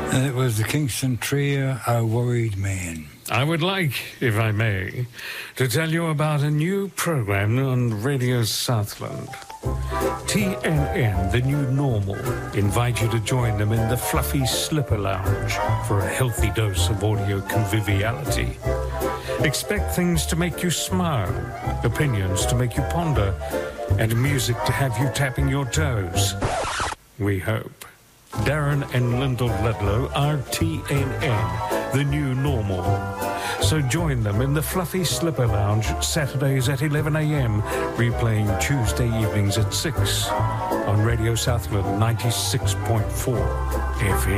And it was the Kingston Trio, A Worried Man. I would like, if I may, to tell you about a new program on Radio Southland. TNN, the new normal, invite you to join them in the Fluffy Slipper Lounge for a healthy dose of audio conviviality. Expect things to make you smile, opinions to make you ponder, and music to have you tapping your toes. We hope. Darren and Lyndall Ludlow are TNN, the new normal. So join them in the Fluffy Slipper Lounge, Saturdays at 11 a.m, replaying Tuesday evenings at 6 on Radio Southland 96.4 FM.